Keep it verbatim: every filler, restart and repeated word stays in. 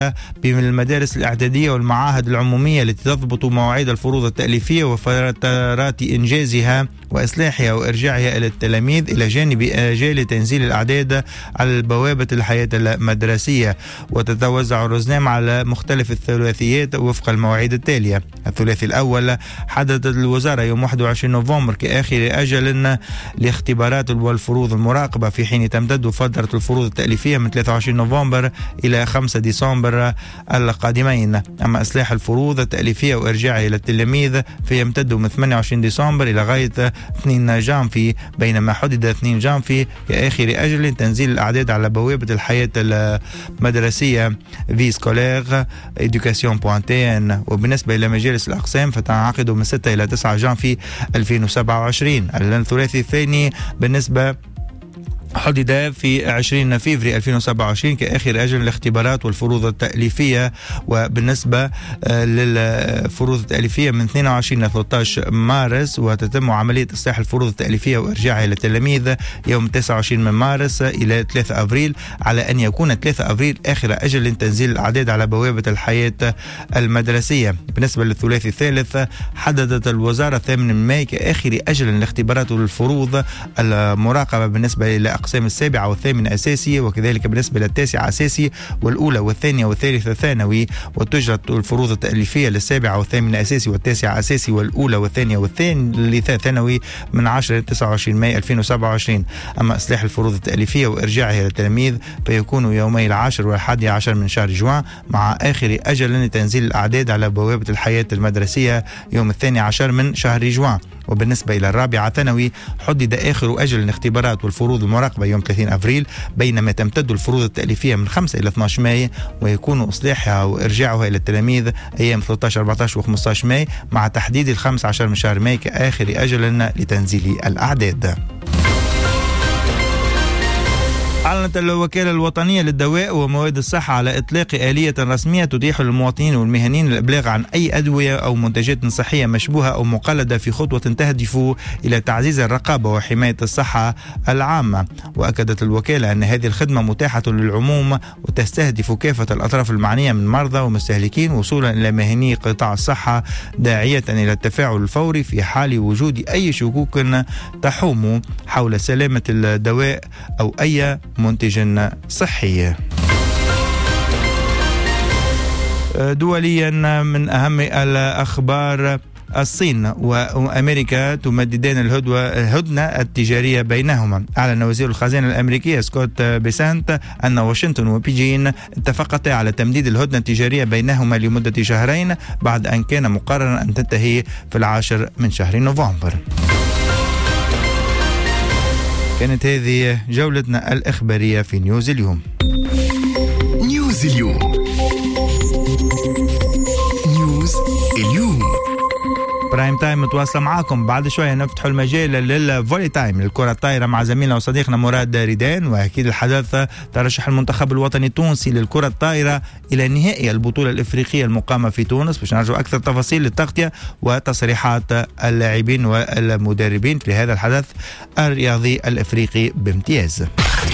بالمدارس الإعدادية والمعاهد العمومية التي تضبط مواعيد الفروض التأليفية وفترات إنجازها وإصلاحها وإرجاعها إلى التلاميذ، إلى جانب آجال تنزيل الأعداد على بوابة الحياة المدرسية. وتتوزع الرزنامة على مختلف الثلاثيات وفق المواعيد التالية. الثلاثي الأول حددت الوزارة يوم واحد وعشرين نوفمبر كآخر أجل لاختبارات والفروض المراقبة، في حين تمتد فترة الفروض التأليفية من ثلاثة وعشرين نوفمبر إلى خمسة ديسمبر القادمين. أما إصلاح الفروض التأليفية وإرجاعها إلى التلاميذ فيمتد من ثمانية وعشرين ديسمبر إلى غاية اثنين جانفي، بينما حدد اثنين جانفي كآخر أجل تنزيل الأعداد على بوابة الحياة المدرسية في سكولير إدوكاسيون بوانتين. وبالنسبة إلى مجالس الأقسام فتنعقد من ستة إلى تسعة جانفي ألفين وسبعة وعشرين. الثلاثي الثاني بالنسبة حدد في عشرين فبراير ألفين وسبعة وعشرين كآخر أجل الاختبارات والفروض التأليفية. وبالنسبة للفروض التأليفية من اثنين وعشرين إلى ثلاثة عشر مارس، وتتم عملية إصلاح الفروض التأليفية وإرجاعها إلى التلاميذ يوم تسعة وعشرين من مارس إلى ثلاثة أبريل، على أن يكون ثلاثة أبريل آخر أجل لتنزيل الأعداد على بوابة الحياة المدرسية. بالنسبة للثلاثي الثالث حددت الوزارة الثامن من ماي كآخر أجل الاختبارات والفروض المراقبة بالنسبة إلى أقسام السابعة والثامنة أساسي، وكذلك بالنسبة للتاسعة أساسي والأولى والثانية والثالثة ثانوي. وتجرى الفروض التأليفية للسابعة والثامنة أساسي والتاسعة أساسي والأولى والثانية والثالثة ثانوي من عشرة إلى تسعة وعشرين ماي ألفين وسبعة وعشرين. أما إصلاح الفروض التأليفية وإرجاعها للتلاميذ فيكون يومي العاشر والحادي عشر من شهر جوان، مع آخر أجل لتنزيل الأعداد على بوابة الحياة المدرسية يوم الثاني عشر من شهر جوان. وبالنسبة إلى الرابعة ثانوي حدد آخر أجل الاختبارات والفروض المراقبة يوم ثلاثين أبريل، بينما تمتد الفروض التأليفية من خمسة إلى اثني عشر ماي، ويكون إصلاحها وإرجاعها إلى التلاميذ أيام ثلاثة عشر أربعة عشر وخمسة عشر ماي، مع تحديد الخامس عشر من شهر ماي كآخر أجل لتنزيل الأعداد. أعلنت الوكالة الوطنية للدواء ومواد الصحة على إطلاق آلية رسمية تتيح للمواطنين والمهنيين الإبلاغ عن أي أدوية أو منتجات صحية مشبوهة أو مقلدة في خطوة تهدف إلى تعزيز الرقابة وحماية الصحة العامة. وأكدت الوكالة أن هذه الخدمة متاحة للعموم وتستهدف كافة الأطراف المعنية من مرضى ومستهلكين وصولا إلى مهني قطاع الصحة، داعية إلى التفاعل الفوري في حال وجود أي شكوك تحوم حول سلامة الدواء أو أي منتج صحي. دوليا من أهم الأخبار، الصين وأمريكا تمددان الهدنة التجارية بينهما. أعلن وزير الخزانة الأمريكي سكوت بيسانت أن واشنطن وبيجين اتفقتا على تمديد الهدنة التجارية بينهما لمدة شهرين، بعد أن كان مقررا أن تنتهي في العاشر من شهر نوفمبر. كانت هذه جولتنا الإخبارية في نيوز اليوم. نيوز اليوم. نيوز اليوم. برايم تايم متواصلة معاكم. بعد شوية نفتح المجال للفولي تايم للكرة الطايرة مع زميلنا وصديقنا مراد ريدان. وأكيد الحدث ترشح المنتخب الوطني التونسي للكرة الطايرة إلى نهائي البطولة الإفريقية المقامة في تونس، باش نرجو أكثر تفاصيل للتغطية وتصريحات اللاعبين والمدربين في هذا الحدث الرياضي الإفريقي بامتياز.